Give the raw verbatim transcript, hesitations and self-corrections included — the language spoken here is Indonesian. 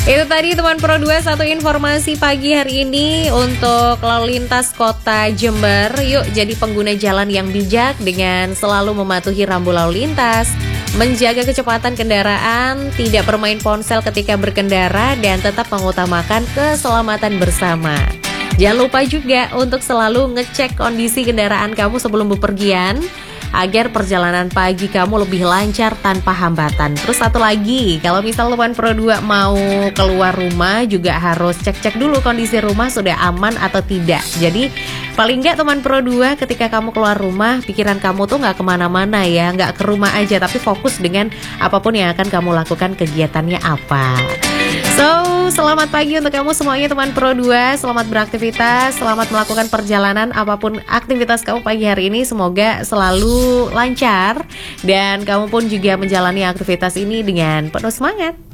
Itu tadi teman Pro dua, satu informasi pagi hari ini untuk lalu lintas kota Jember. Yuk jadi pengguna jalan yang bijak dengan selalu mematuhi rambu lalu lintas, menjaga kecepatan kendaraan, tidak bermain ponsel ketika berkendara, dan tetap mengutamakan keselamatan bersama. Jangan lupa juga untuk selalu ngecek kondisi kendaraan kamu sebelum bepergian, agar perjalanan pagi kamu lebih lancar tanpa hambatan. Terus satu lagi, kalau misal teman Pro dua mau keluar rumah juga harus cek-cek dulu kondisi rumah sudah aman atau tidak. Jadi paling nggak teman Pro dua, ketika kamu keluar rumah, pikiran kamu tuh nggak kemana-mana ya, nggak ke rumah aja, tapi fokus dengan apapun yang akan kamu lakukan, kegiatannya apa. So, selamat pagi untuk kamu semuanya teman Pro dua. Selamat beraktivitas, selamat melakukan perjalanan apapun aktivitas kamu pagi hari ini. Semoga selalu lancar dan kamu pun juga menjalani aktivitas ini dengan penuh semangat.